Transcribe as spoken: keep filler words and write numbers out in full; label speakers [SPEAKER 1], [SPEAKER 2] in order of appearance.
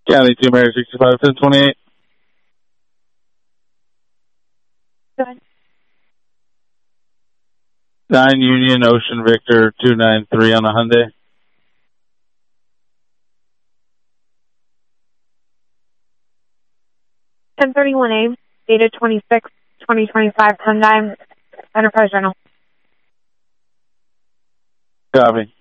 [SPEAKER 1] County two, Mary sixty-five, ten twenty-eight.
[SPEAKER 2] Good.
[SPEAKER 1] nine Union Ocean Victor two nine three on a Hyundai.
[SPEAKER 2] ten thirty-one A, dated twenty-six, twenty twenty-five Hyundai Enterprise Rental.
[SPEAKER 1] Copy.